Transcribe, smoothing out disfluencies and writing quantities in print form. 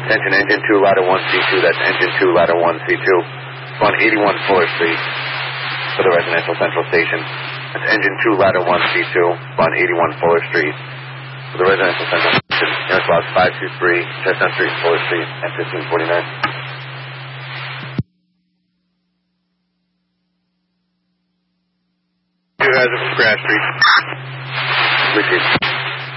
Attention engine 2, ladder 1C2, that's engine 2, ladder 1C2. On 81 Fuller Street for the residential central station. That's engine 2, ladder 1C2, on 81 Fuller Street for the residential central station. Aircraft 523, Chestnut Street, Fuller Street, at 1549. You guys are from Grass Street. Appreciate it.